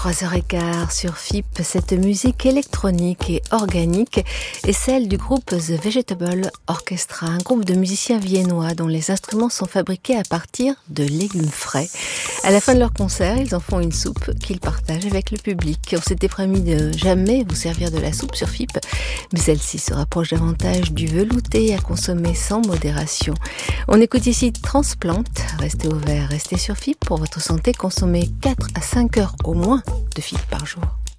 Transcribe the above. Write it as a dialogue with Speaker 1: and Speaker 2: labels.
Speaker 1: 3h15 sur FIP, cette musique électronique et organique est celle du groupe The Vegetable Orchestra, un groupe de musiciens viennois dont les instruments sont fabriqués à partir de légumes frais. À la fin de leur concert, ils en font une soupe qu'ils partagent avec le public. On s'était promis de jamais vous servir de la soupe sur FIP, mais celle-ci se rapproche davantage du velouté à consommer sans modération. On écoute ici Transplante. Restez au vert, restez sur FIP pour votre santé, consommez 4 à 5 heures au moins de FIP par jour.